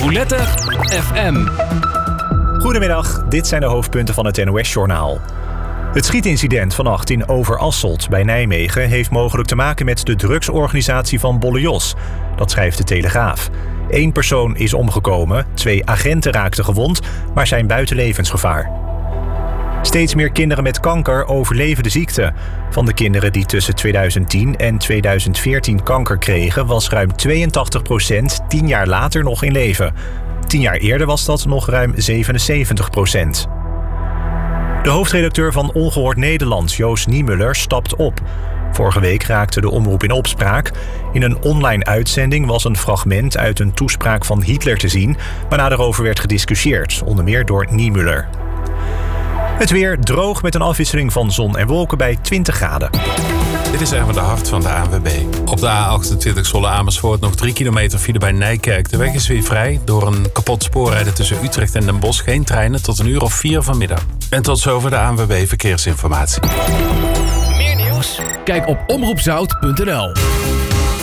Voulette FM. Goedemiddag, dit zijn de hoofdpunten van het NOS-journaal. Het schietincident vannacht in Overasselt bij Nijmegen heeft mogelijk te maken met de drugsorganisatie van Bolle Jos. Dat schrijft de Telegraaf. 1 persoon is omgekomen, 2 agenten raakten gewond, maar zijn buiten levensgevaar. Steeds meer kinderen met kanker overleven de ziekte. Van de kinderen die tussen 2010 en 2014 kanker kregen, was ruim 82% 10 jaar later nog in leven. 10 jaar eerder was dat nog ruim 77%. De hoofdredacteur van Ongehoord Nederland, Joost Niemuller, stapt op. Vorige week raakte de omroep in opspraak. In een online uitzending was een fragment uit een toespraak van Hitler te zien, waarna erover werd gediscussieerd, onder meer door Niemuller. Het weer droog met een afwisseling van zon en wolken bij 20 graden. Dit is even de hart van de ANWB. Op de A28 Zwolle-Amersfoort nog 3 kilometer file bij Nijkerk. De weg is weer vrij. Door een kapot spoorrijden tussen Utrecht en Den Bosch geen treinen tot 1:04 vanmiddag. En tot zover de ANWB Verkeersinformatie. Meer nieuws? Kijk op omroepzout.nl.